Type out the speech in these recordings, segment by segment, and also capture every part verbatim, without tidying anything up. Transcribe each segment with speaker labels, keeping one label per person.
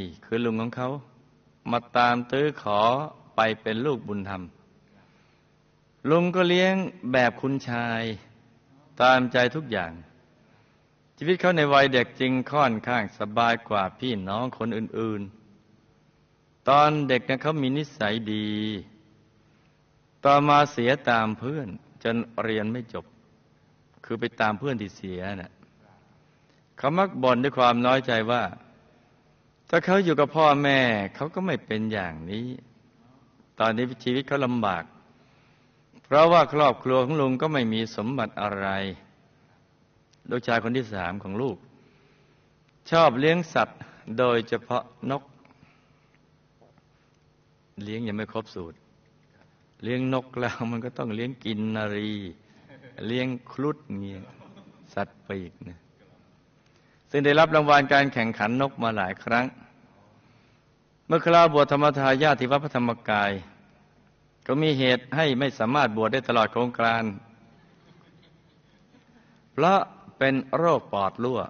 Speaker 1: คือลุงของเขามาตามตื้อขอไปเป็นลูกบุญธรรมลุงก็เลี้ยงแบบคุณชายตามใจทุกอย่างชีวิตเขาในวัยเด็กจึงค่อนข้างสบายกว่าพี่น้องคนอื่นๆตอนเด็กนะเขามีนิสัยดีต่อมาเสียตามเพื่อนจนเรียนไม่จบคือไปตามเพื่อนที่เสียน่ะเขามักบ่นด้วยความน้อยใจว่าถ้าเขาอยู่กับพ่อแม่เขาก็ไม่เป็นอย่างนี้ตอนนี้ชีวิตเขาลำบากเพราะว่าครอบครัวของลุงก็ไม่มีสมบัติอะไรลูกชายคนที่สามของลูกชอบเลี้ยงสัตว์โดยเฉพาะนกเลี้ยงยังไม่ครบสูตรเลี้ยงนกแล้วมันก็ต้องเลี้ยงกินนารีเลี้ยงครุฑเงี้ยสัตว์ปีกนะซึ่งได้รับรางวัลการแข่งขันนกมาหลายครั้งเมื่อคราวบวชธรรมทายาทที่วัดพระธรรมกายก็มีเหตุให้ไม่สามารถบวชได้ตลอดโครงการเพราะเป็นโรคปอดรั่ว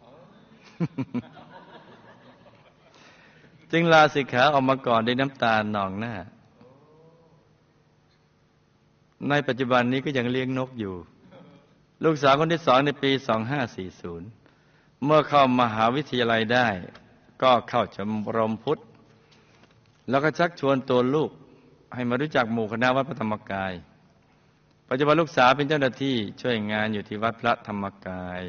Speaker 1: จึงลาสิกขาออกมาก่อนด้วยน้ำตาหนองหน้าในปัจจุบันนี้ก็ยังเลี้ยงนกอยู่ลูกสาวคนที่สองในปีสองห้าสี่ศูนย์เมื่อเข้ามหาวิทยาลัยได้ก็เข้าชมรมพุทธแล้วก็ชักชวนตัวลูกให้มารู้จักหมู่คณะวัดพระธรรมกายปัจจุบันลูกสาวเป็นเจ้าหน้าที่ช่วยงานอยู่ที่วัดพระธรรมกาย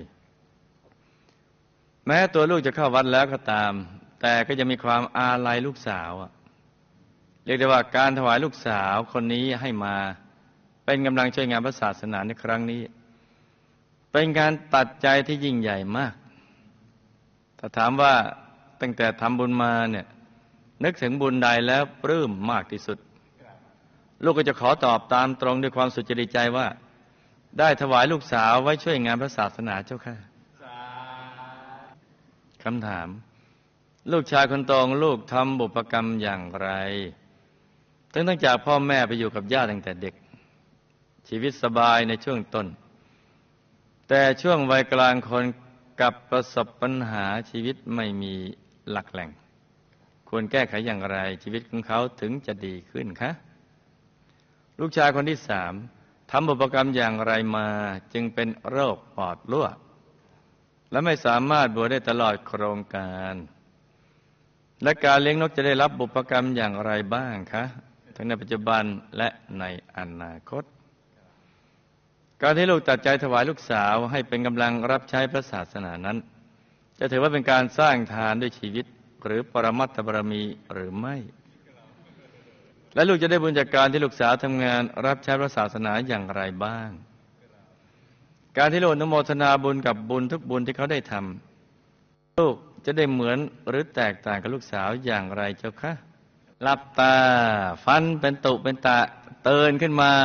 Speaker 1: แม้ตัวลูกจะเข้าวัดแล้วก็ตามแต่ก็จะมีความอาลัยลูกสาวเรียกได้ว่าการถวายลูกสาวคนนี้ให้มาเป็นกำลังช่วยงานพระศาสนาในครั้งนี้เป็นการตัดใจที่ยิ่งใหญ่มากถ้าถามว่าตั้งแต่ทำบุญมาเนี่ยนึกถึงบุญใดแล้วปลื้มมากที่สุดลูกก็จะขอตอบตามตรงด้วยความสุจริตใจว่าได้ถวายลูกสาวไว้ช่วยงานพระศาสนาเจ้าค่ะคำถามลูกชายคนโตของลูกทำบุพกรรมอย่างไรตั้งแต่จากพ่อแม่ไปอยู่กับย่าตั้งแต่เด็กชีวิตสบายในช่วงต้นแต่ช่วงวัยกลางคนกับประสบปัญหาชีวิตไม่มีหลักแหล่งควรแก้ไขอย่างไรชีวิตของเขาถึงจะดีขึ้นคะลูกชายคนที่สามทำบุพกรรมอย่างไรมาจึงเป็นโรคปอดรั่วและไม่สามารถบวชได้ตลอดโครงการและการเลี้ยงนกจะได้รับบุพกรรมอย่างไรบ้างคะทั้งในปัจจุบันและในอนาคตการที่ลูกตัดใจถวายลูกสาวให้เป็นกำลังรับใช้พระศาสนานั้นจะถือว่าเป็นการสร้างทานด้วยชีวิตหรือปรมัตถบารมีหรือไม่และลูกจะได้บุญจากการที่ลูกสาวทำงานรับใช้พระศาสนาอย่างไรบ้างการที่ลูกอนุโมทนาบุญกับบุญทุกบุญที่เขาได้ทำลูกจะได้เหมือนหรือแตกต่างกับลูกสาวอย่างไรเจ้าคะหลับตาฟันเป็นตุเป็นตะเตือนขึ้นมา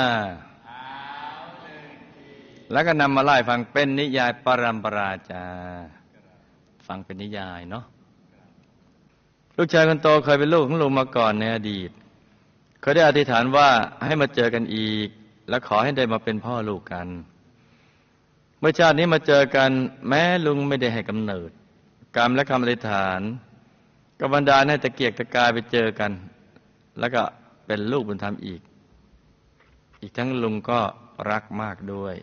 Speaker 1: แล้วก็นำมาไล่ฟังเป็นนิยายปรัมปราจาฟังเป็นนิยายเนาะลูกชายคนโตเคยเป็นลูกของลุงมาก่อนในอดีตเขาได้อธิษฐานว่าให้มาเจอกันอีกและขอให้ได้มาเป็นพ่อลูกกันเมื่อชาตินี้มาเจอกันแม้ลุงไม่ได้ให้กำเนิดกรรมและคำอธิษฐานก็บันดาลให้ตะเกียกตะกายไปเจอกันแล้วก็เป็นลูกบุญธรรมอีกอีกทั้งลุงก็รักมากด้วย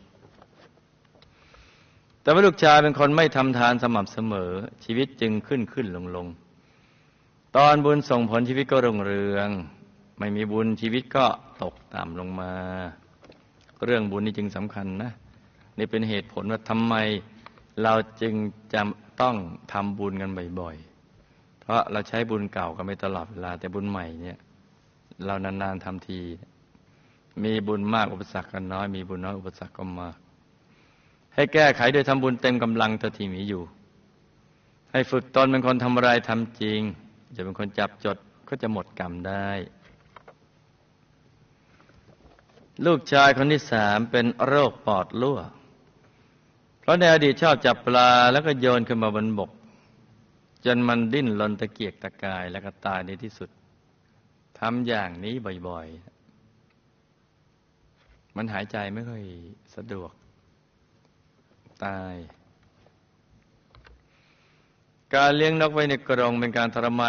Speaker 1: แต่ว่าลูกชายเป็นคนไม่ทำทานสม่ำเสมอชีวิตจึงขึ้นขึ้นลงลงตอนบุญส่งผลชีวิตก็รุ่งเรืองไม่มีบุญชีวิตก็ตกต่ำลงมาเรื่องบุญนี่จึงสำคัญนะนี่เป็นเหตุผลว่าทำไมเราจึงจำต้องทำบุญกันบ่อยๆเพราะเราใช้บุญเก่ากันไม่ตลอดเวลาแต่บุญใหม่เนี่ยเรานานๆทำทีมีบุญมากอุปสรรคก็น้อยมีบุญน้อยอุปสรรคก็มากให้แก้ไขโดยทำบุญเต็มกำลังเท่าที่มีอยู่ให้ฝึกตนเป็นคนทำอะไรทำจริงจะเป็นคนจับจดก็จะหมดกรรมได้ลูกชายคนที่สามเป็นโรคปอดรั่วเพราะในอดีตชอบจับปลาแล้วก็โยนขึ้นมาบนบกจนมันดิ้นรนตะเกียกตะกายแล้วก็ตายในที่สุดทำอย่างนี้บ่อยๆมันหายใจไม่ค่อยสะดวกตายการเลี้ยงนกไว้ในกรงเป็นการทรมาน